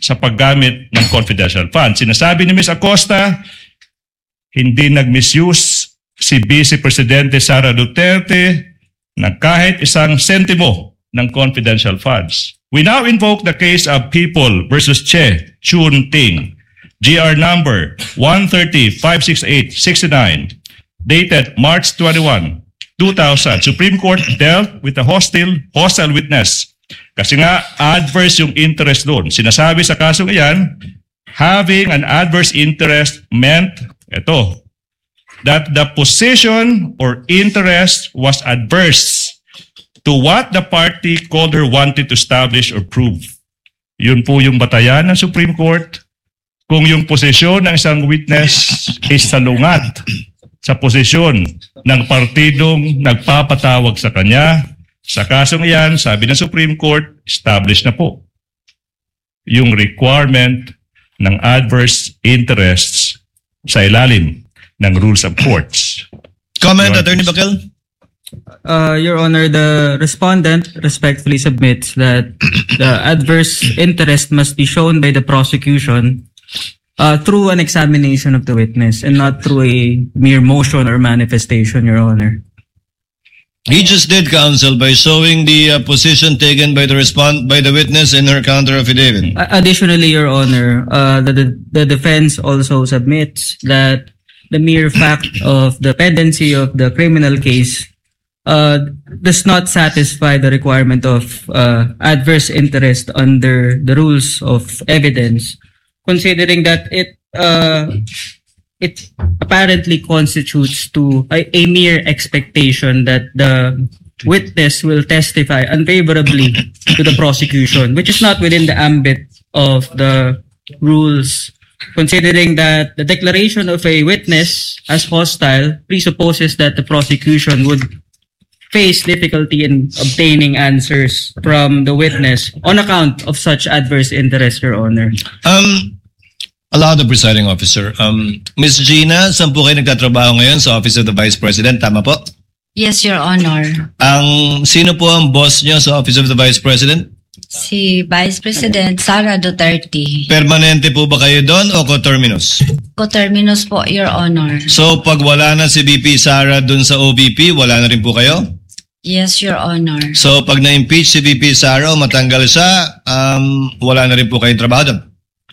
sa paggamit ng confidential funds. Sinasabi ni Ms. Acosta, hindi nag-misuse si Vice Presidente Sara Duterte na kahit isang sentimo ng confidential funds. We now invoke the case of People versus Che Chun Ting, GR number 130-568-69, dated March 21, 2000. Supreme Court dealt with a hostile witness. Kasi nga, adverse yung interest doon. Sinasabi sa kasong iyan, having an adverse interest meant, that the position or interest was adverse to what the party called her wanted to establish or prove. Yun po yung batayan ng Supreme Court. Kung yung posisyon ng isang witness is salungat sa posisyon ng partidong nagpapatawag sa kanya, sa kasong iyan, sabi ng Supreme Court, established na po yung requirement ng adverse interests sa ilalim ng rules of courts. Comment, Attorney Bakel? Your Honor, the respondent respectfully submits that the adverse interest must be shown by the prosecution through an examination of the witness and not through a mere motion or manifestation, Your Honor. He just did, counsel, by showing the position taken by the witness in her counter affidavit. Additionally, Your Honor, the defense also submits that the mere fact of the pendency of the criminal case does not satisfy the requirement of adverse interest under the rules of evidence, considering that it apparently constitutes to a mere expectation that the witness will testify unfavorably to the prosecution, which is not within the ambit of the rules, considering that the declaration of a witness as hostile presupposes that the prosecution would face difficulty in obtaining answers from the witness on account of such adverse interest, Your Honor. Allow the presiding officer. Ms. Gina, saan po kayo nagtatrabaho ngayon sa Office of the Vice President? Tama po? Yes, Your Honor. Sino po ang boss niyo sa Office of the Vice President? Si Vice President Sara Duterte. Permanente po ba kayo doon o coterminous? Coterminous po, Your Honor. So pag wala na si VP Sara doon sa OVP, wala na rin po kayo? Yes, Your Honor. So pag na-impeach si VP Sara o matanggal siya, wala na rin po kayong trabaho doon?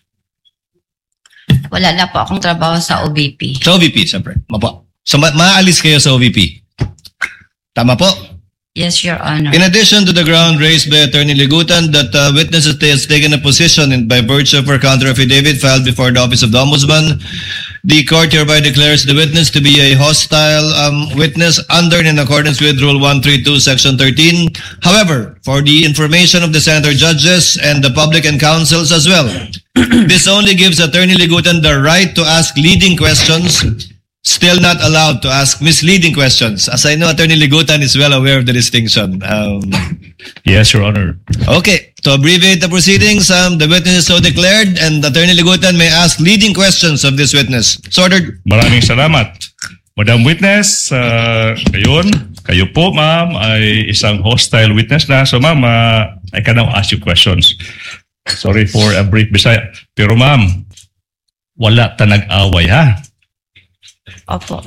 Wala na po akong trabaho sa OVP. Sa OVP, siyempre. Mapo. So maalis kayo sa OVP? Tama po? Yes, Your Honor. In addition to the ground raised by Attorney Ligutan that witness has taken a position by virtue of her counter affidavit filed before the Office of the Ombudsman, the court hereby declares the witness to be a hostile witness under and in accordance with Rule 132, Section 13. However, for the information of the senator judges and the public and counsels as well, this only gives Attorney Ligutan the right to ask leading questions, still not allowed to ask misleading questions. As I know, Attorney Ligutan is well aware of the distinction. Yes, Your Honor. Okay, to abbreviate the proceedings, the witness is so declared and Attorney Ligutan may ask leading questions of this witness. So ordered. Maraming salamat. Madam Witness, kayo po ma'am ay isang hostile witness na. So ma'am, I can now ask you questions. Sorry for a brief Bisaya. Pero ma'am, wala ta nag-away ha? Opo.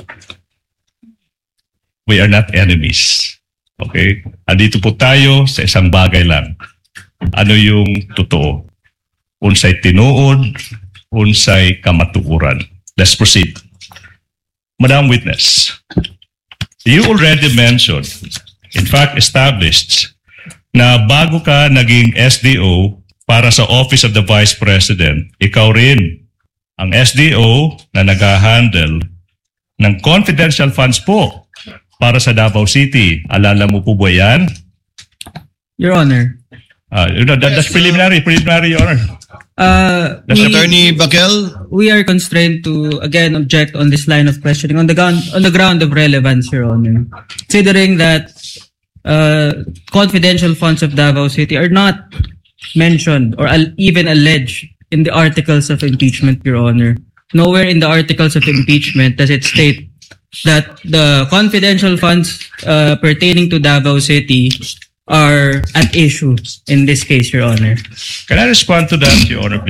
We are not enemies. Okay? Andito po tayo sa isang bagay lang. Ano yung totoo? Unsay tinuod, unsay kamatuoran. Let's proceed. Madam Witness, you already mentioned, in fact established, na bago ka naging SDO para sa Office of the Vice President, ikaw rin ang SDO na nag-handle ng confidential funds po para sa Davao City. Alala mo po ba yan? Your Honor. That's preliminary, Your Honor. Attorney Bakel? We are constrained to again object on this line of questioning on the ground of relevance, Your Honor. Considering that confidential funds of Davao City are not mentioned or even alleged in the articles of impeachment, Your Honor. Nowhere in the articles of impeachment does it state that the confidential funds pertaining to Davao City are at issue in this case, Your Honor. Can I respond to that, Your Honor?